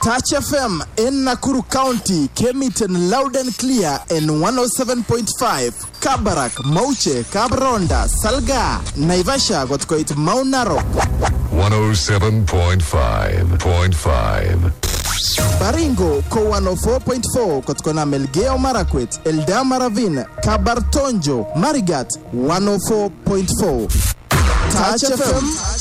Touch FM in Nakuru County came it in loud and clear in 107.5. Kabarak, Mauche, Kabronda, Salga, Naivasha got quite Mount Narok. 107.5. Baringo ko 104.4 kotkona Melgeo Marakwet, Eldama Ravine, Kabartonjo, Marigat 104.4. Touch FM